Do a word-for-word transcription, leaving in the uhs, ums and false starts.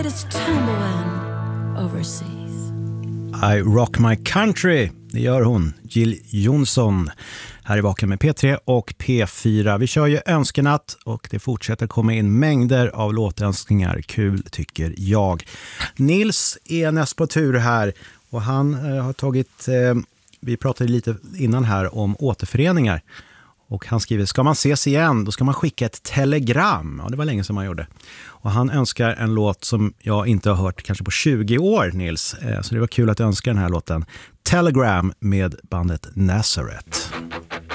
It's tumbling overseas. I rock my country, det gör hon, Jill Johnson. Här är Vaken med P tre och P fyra. Vi kör ju önskenatt och det fortsätter komma in mängder av låtönskningar. Kul tycker jag. Nils är näst på tur här och han eh, har tagit, eh, vi pratade lite innan här om återföreningar. Och han skriver, ska man ses igen, då ska man skicka ett telegram. Ja, det var länge sedan man gjorde. Och han önskar en låt som jag inte har hört kanske på tjugo år, Nils. Så det var kul att önska den här låten. Telegram med bandet Nazareth.